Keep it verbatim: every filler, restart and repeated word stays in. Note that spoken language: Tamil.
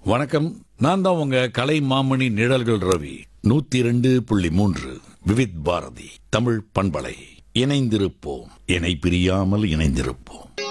வணக்கம். நான் தான் உங்க கலை மாமணி நிழல்கள் ரவி. நூத்தி ரெண்டு புள்ளி மூன்று விவித் பாரதி தமிழ் பண்பலை. இணைந்திருப்போம், இணை பிரியாமல் இணைந்திருப்போம்.